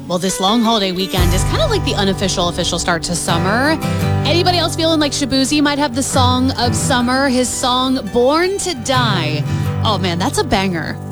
Well, this long holiday weekend is kind of like the unofficial official start to summer. Anybody else feeling like Shabuzi might have the song of summer? His song, Born to Die. Oh man, that's a banger.